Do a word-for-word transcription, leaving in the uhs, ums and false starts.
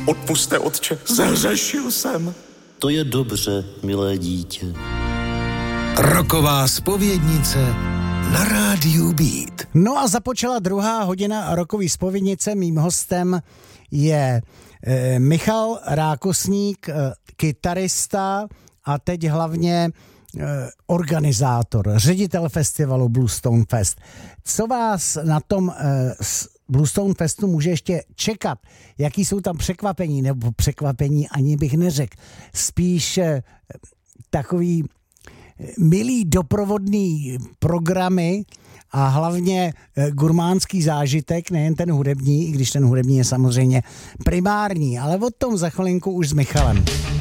Odpusťte, otče, zhřešil jsem. To je dobře, milé dítě. Roková zpovědnice na rádiu Beat. No a započala druhá hodina rokový zpovědnice. Mým hostem je e, Michal Rákosník, e, kytarista a teď hlavně e, organizátor, ředitel festivalu Bluestone Fest. Co vás na tom e, Bluestone Festu může ještě čekat? Jaký jsou tam překvapení, nebo překvapení ani bych neřekl. Spíš e, takový milý doprovodný programy a hlavně gurmánský zážitek, nejen ten hudební, i když ten hudební je samozřejmě primární, ale o tom za chvilinku už s Michalem.